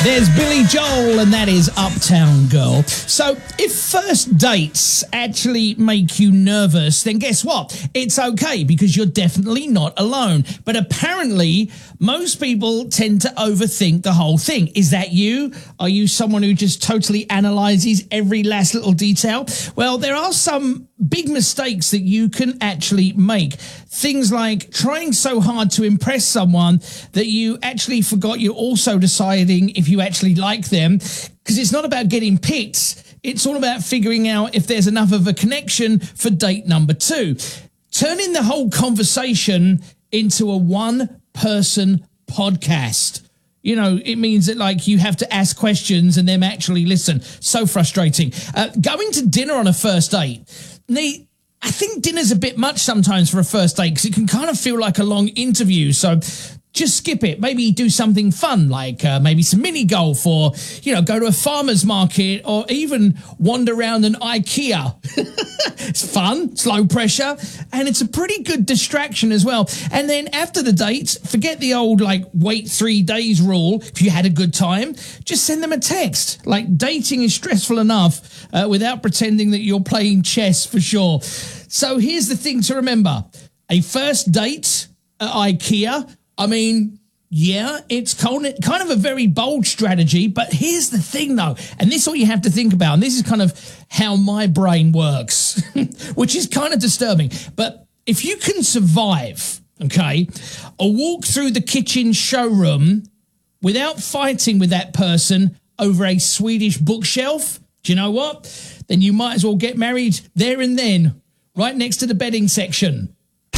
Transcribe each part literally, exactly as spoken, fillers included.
There's Billy Joel, and that is Uptown Girl. So if first dates actually make you nervous, then guess what? It's okay, because you're definitely not alone. But apparently, most people tend to overthink the whole thing. Is that you? Are you someone who just totally analyzes every last little detail? Well, there are some big mistakes that you can actually make. Things like trying so hard to impress someone that you actually forgot you're also deciding if you actually like them, because it's not about getting picked. It's all about figuring out if there's enough of a connection for date number two. Turning the whole conversation into a one-person podcast. You know, it means that, like, you have to ask questions and them actually listen. So frustrating. Uh, going to dinner on a first date. Nate, I think dinner's a bit much sometimes for a first date, because it can kind of feel like a long interview. So just skip it. Maybe do something fun, like uh, maybe some mini golf, or, you know, go to a farmer's market, or even wander around an IKEA. It's fun, it's low pressure, and it's a pretty good distraction as well. And then after the date, forget the old, like, wait three days rule. If you had a good time, just send them a text. Like, dating is stressful enough uh, without pretending that you're playing chess, for sure. So here's the thing to remember. A first date at IKEA, I mean, yeah, it's kind of a very bold strategy, but here's the thing, though, and this is what you have to think about, and this is kind of how my brain works, which is kind of disturbing. But if you can survive, okay, a walk through the kitchen showroom without fighting with that person over a Swedish bookshelf, do you know what? Then you might as well get married there and then, right next to the bedding section.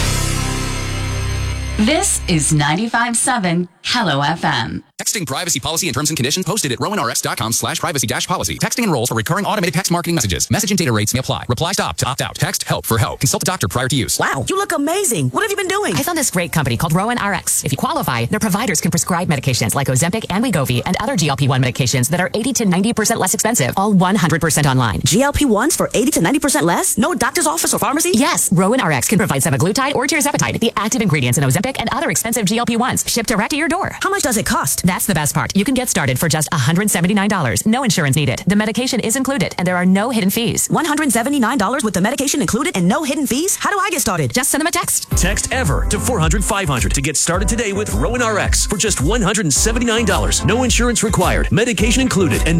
This is ninety-five point seven Hello F M. Texting privacy policy and terms and conditions posted at rowan r x dot com slash privacy dash policy. Texting enrolls for recurring automated text marketing messages. Message and data rates may apply. Reply stop to opt out. Text help for help. Consult a doctor prior to use. Wow, you look amazing. What have you been doing? I found this great company called Rowan R X. If you qualify, their providers can prescribe medications like Ozempic and Wegovy and other G L P one medications that are eighty to ninety percent less expensive, all one hundred percent online. G L P ones for eighty to ninety percent less? No doctor's office or pharmacy? Yes, Rowan R X can provide semaglutide or tirzepatide, the active ingredients in Ozempic and other expensive G L P ones, shipped direct to your door. How much does it cost? That's the best part. You can get started for just one hundred seventy-nine dollars. No insurance needed. The medication is included, and there are no hidden fees. one hundred seventy-nine dollars with the medication included and no hidden fees? How do I get started? Just send them a text. Text EVER to four hundred five hundred to get started today with Rowan R X for just one hundred seventy-nine dollars. No insurance required. Medication included and